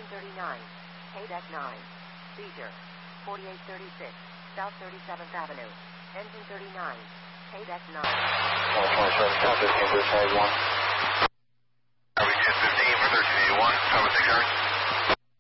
39, Haydeck 9, seizure, 4836, South 37th Avenue, engine 39, Haydeck 9. 27, copy, Cambridge, hold 1.